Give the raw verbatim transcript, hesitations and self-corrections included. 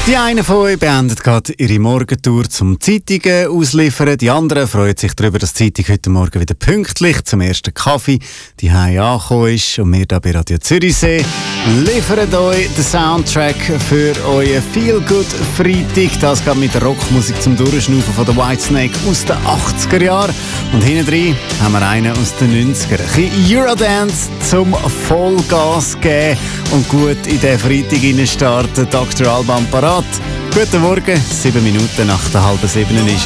Die einen von euch beendet gerade ihre Morgentour zum Zeitungen ausliefern. Die anderen freuen sich darüber, dass die Zeitung heute Morgen wieder pünktlich zum ersten Kaffee die Hause angekommen ist. Und wir hier bei Radio Zürichsee liefern euch den Soundtrack für euren Feel-Good-Freitag. Das geht mit der Rockmusik zum Durchschnaufen von der Whitesnake aus den achtziger Jahren. Und hinten drin haben wir einen aus den neunzigern. Ein bisschen Eurodance zum Vollgas geben und gut in den Freitag hinein starten. Doktor Alban parat. Guten Morgen, sieben Minuten nach der halben sieben ist